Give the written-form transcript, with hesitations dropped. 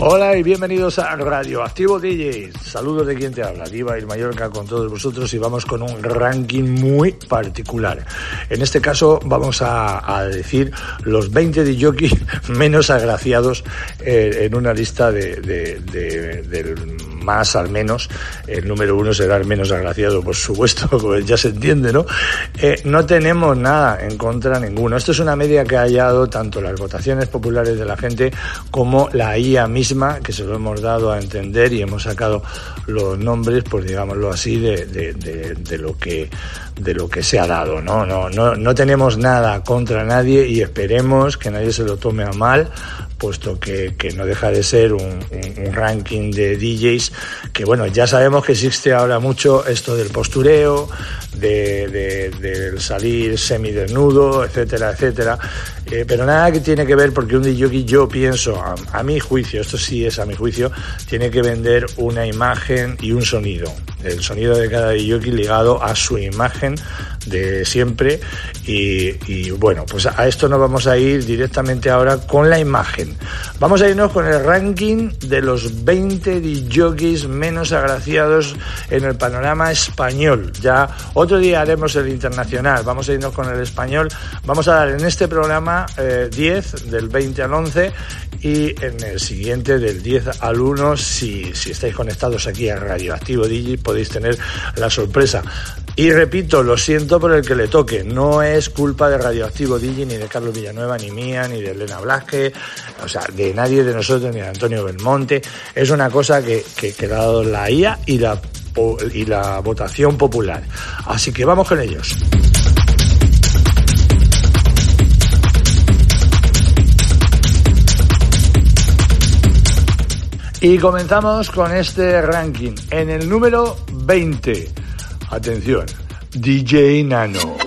Hola y bienvenidos a Radioactivo DJ. Saludos de quien te habla, Diva y Mallorca con todos vosotros, y vamos con un ranking muy particular. En este caso vamos a decir los 20 DJs menos agraciados en una lista del más al menos. El número 1 será el menos agraciado, por supuesto, pues ya se entiende, ¿no? No tenemos nada en contra ninguno. Esto es una media que ha hallado tanto las votaciones populares de la gente como la IA misma, que se lo hemos dado a entender y hemos sacado los nombres, pues digámoslo así, de lo que se ha dado, ¿no? No tenemos nada contra nadie y esperemos que nadie se lo tome a mal, puesto que no deja de ser un ranking de DJs que, bueno, ya sabemos que existe ahora mucho esto del postureo, del salir semidesnudo, etcétera, etcétera, pero nada que tiene que ver, porque un DJ, yo pienso, a mi juicio, esto sí es a mi juicio, tiene que vender una imagen y un sonido, el sonido de cada DJ ligado a su imagen de siempre, y bueno, pues a esto nos vamos a ir directamente ahora con la imagen. Vamos a irnos con el ranking de los 20 DJs menos agraciados en el panorama español. Ya otro día haremos el internacional, vamos a irnos con el español. Vamos a dar en este programa 10 del 20 al 11 y en el siguiente del 10 al 1. Si estáis conectados aquí a Radioactivo DJ podéis tener la sorpresa. Y repito, lo siento por el que le toque, no es culpa de Radioactivo DJ, ni de Carlos Villanueva, ni mía, ni de Elena Blasque, o sea, de nadie de nosotros, ni de Antonio Belmonte. Es una cosa que ha dado la IA y la votación popular. Así que vamos con ellos. Y comenzamos con este ranking. En el número 20, atención, DJ Nano.